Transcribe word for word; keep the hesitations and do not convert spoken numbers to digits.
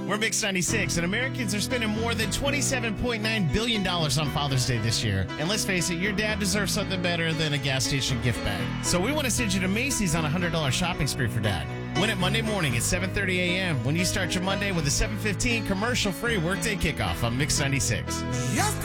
We're Mix ninety-six, and Americans are spending more than twenty-seven point nine billion dollars on Father's Day this year. And let's face it, your dad deserves something better than a gas station gift bag. So we want to send you to Macy's on a one hundred dollars shopping spree for Dad. Win it Monday morning at seven thirty a.m. when you start your Monday with a seven fifteen commercial-free workday kickoff on Mix ninety-six.